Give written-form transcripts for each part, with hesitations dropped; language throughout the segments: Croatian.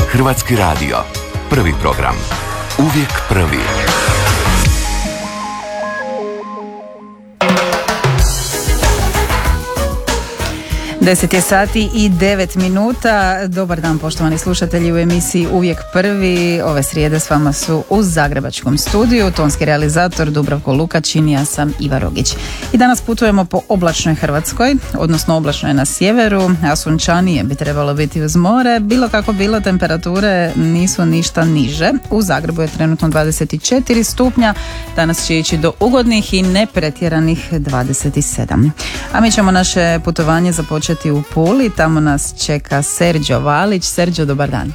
Hrvatski radio. Prvi program. Uvijek prvi. 10 je sati i 9 minuta. Dobar dan poštovani slušatelji u emisiji Uvijek prvi. Ove srijede s vama su u zagrebačkom studiju tonski realizator Dubravko Lukačin, ja sam Iva Rogić. I danas putujemo po oblačnoj Hrvatskoj, odnosno oblačno je na sjeveru, a sunčanije bi trebalo biti uz more. Bilo kako bilo, temperature nisu ništa niže. U Zagrebu je trenutno 24 stupnja, danas će ići do ugodnih i nepretjeranih 27. A mi ćemo naše putovanje započeti u Puli, tamo nas čeka Serđo Valić. Serđo, dobar dan.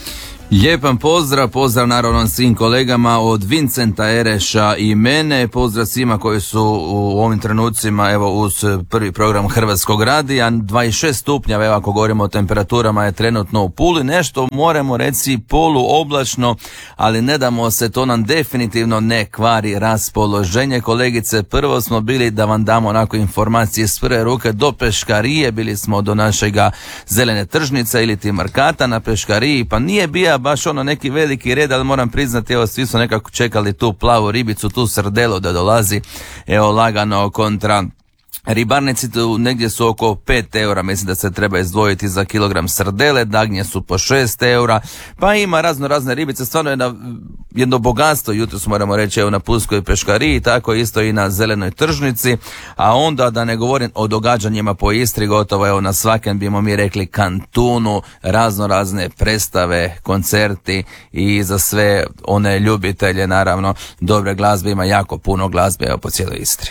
Lijepan pozdrav naravno svim kolegama od Vincenta Ereša i mene, pozdrav svima koji su u ovim trenucima evo uz prvi program Hrvatskog radija. 26 stupnjeva, evo ako govorimo o temperaturama, je trenutno u Puli, nešto moramo reći poluoblačno, ali ne damo se, to nam definitivno ne kvari raspoloženje. Kolegice, prvo smo bili da vam damo onako informacije s prve ruke do Peškarije, bili smo do našega zelene tržnice ili ti Markata na Peškariji, pa nije bio baš ono neki veliki red, ali moram priznati, evo svi su nekako čekali tu plavu ribicu, tu srdelu da dolazi, evo lagano kontra ribarnici, tu negdje su oko 5 eura, mislim da se treba izdvojiti za kilogram srdele, dagnje su po 6 eura, pa ima razne ribice, stvarno je jedno bogatstvo, jutros moramo reći, evo na Pulskoj Peškariji, tako isto i na zelenoj tržnici, a onda da ne govorim o događanjima po Istri, gotovo evo na svakem bimo mi rekli kantunu, razne predstave, koncerti i za sve one ljubitelje naravno dobre glazbe, ima jako puno glazbe evo po cijeloj Istri.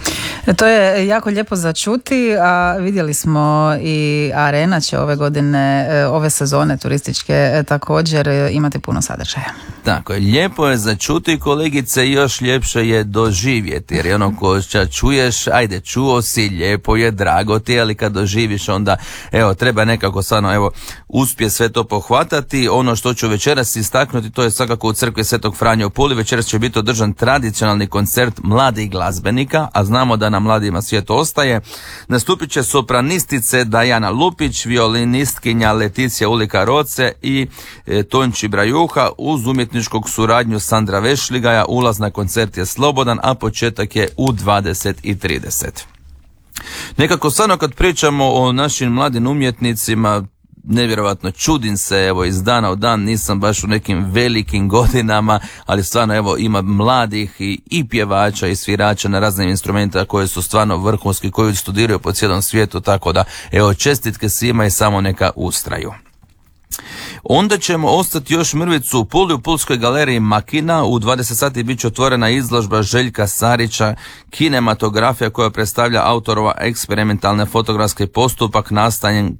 To je jako lijepo za čuti, a vidjeli smo i Arena će ove godine, ove sezone turističke također imati puno sadržaja. Tako je, lijepo je za čuti, kolegice, još ljepše je doživjeti, jer je ono ko čuješ, ajde čuo si, lijepo je, drago ti, ali kad doživiš onda evo treba nekako stvarno evo uspje sve to pohvatati. Ono što ću večeras istaknuti, to je svakako u crkvi Svetog Franje u Puli, večeras će biti održan tradicionalni koncert mladih glazbenika, a znamo da na mladima svijet ostaje. Nastupit će sopranistice Dajana Lupić, violinistkinja Leticija Ulika Roce i Tonči Brajuha uz umjetničkog suradnju Sandra Vešligaja. Ulaz na koncert je slobodan, a početak je u 20:30. Nekako stvarno kad pričamo o našim mladim umjetnicima, nevjerojatno čudim se, evo iz dana u dan, nisam baš u nekim velikim godinama, ali stvarno evo ima mladih i pjevača i svirača na raznim instrumentima koji su stvarno vrhunski, koji studiraju po cijelom svijetu, tako da evo čestitke svima i samo neka ustraju. Onda ćemo ostati još mrvicu u Puli, u Pulskoj galeriji Makina. U 20 sati bit će otvorena izložba Željka Sarića, kinematografija koja predstavlja autorova eksperimentalne fotografski postupak nastanjen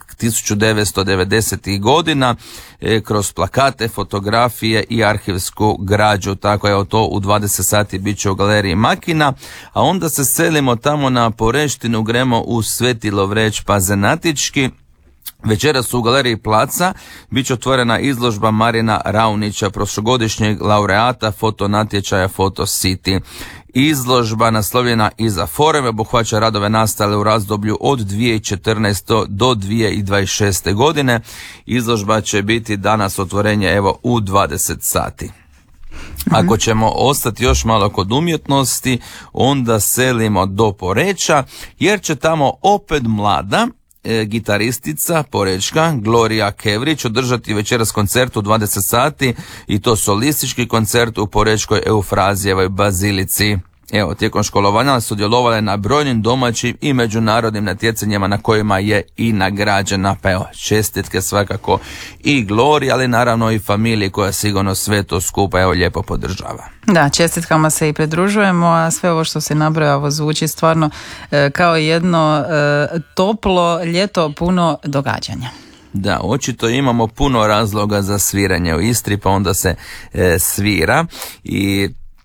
1990. godina kroz plakate, fotografije i arhivsku građu. Tako je to u 20 sati bit će u galeriji Makina, a onda se selimo tamo na Poreštinu, gremo u Sveti Lovreć Pazenatički. Večeras u galeriji Placa bit će otvorena izložba Marina Raunića, prošlogodišnjeg laureata fotonatječaja Photo City. Izložba naslovljena Iza forme obuhvaća radove nastale u razdoblju od 2014. do 2026. godine. Izložba će biti danas otvorenje evo u 20 sati. Ako ćemo ostati još malo kod umjetnosti, onda selimo do Poreča, jer će tamo opet mlada gitaristica porečka Gloria Kevrić održati večeras koncert u 20 sati i to solistički koncert u porečkoj Eufrazijevoj bazilici. Evo, tijekom školovanja sudjelovala je na brojnim domaćim i međunarodnim natjecanjima na kojima je i nagrađena. Pa evo, čestitke svakako i Glori, ali naravno i familiji koja sigurno sve to skupa evo lijepo podržava. Da, čestitkama se i pridružujemo, a sve ovo što se nabrojavo zvuči stvarno kao jedno toplo ljeto puno događanja. Da, očito imamo puno razloga za sviranje u Istri, pa onda se svira i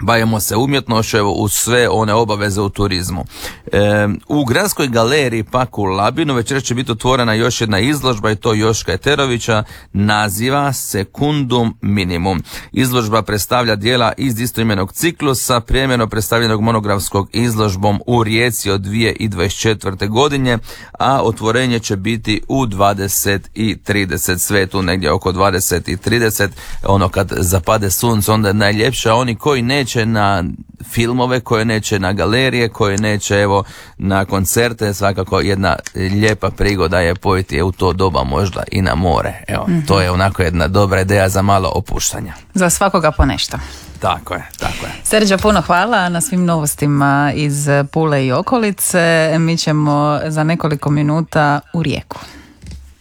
bavimo se umjetnošću, evo, uz sve one obaveze u turizmu. U Gradskoj galeriji pak u Labinu večeras će biti otvorena još jedna izložba i to Joška Eterovića, naziva Secundum Minimum. Izložba predstavlja dijela iz istoimenog ciklusa, primjerno predstavljenog monografskog izložbom u Rijeci od 2024. godine, a otvorenje će biti u 20:30, sve tu negdje oko 20:30, ono kad zapade sunce, onda je najljepše, a oni koji neće na filmove, koje neće na galerije, koje neće evo na koncerte, svakako jedna lijepa prigoda je pojeti u to doba možda i na more. Evo, to je onako jedna dobra ideja za malo opuštanja. Za svakoga po nešto. Tako je, tako je. Srđa, puno hvala na svim novostima iz Pule i okolice. Mi ćemo za nekoliko minuta u Rijeku.